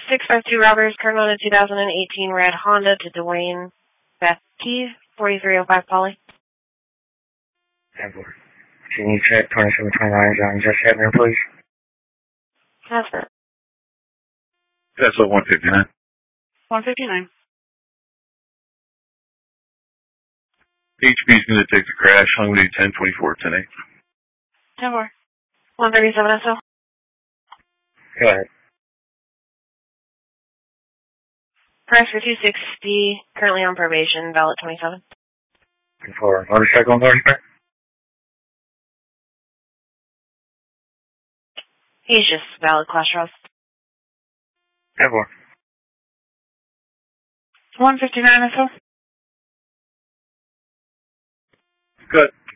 652 Robbers, Carmona 2018 red Honda to Dwayne Beth Key, 4305 Polly. Can you check 2729 John Just Hebner, please? That's it. That's 159. 159. HB's going to take the crash. I'm going to do 1024, 10-8. 10-4. 137 SO. Go ahead. Price for 260, currently on probation, valid 27. For motorcycle endorsement? He's just valid class trials. 10-4. 159 SO. Good.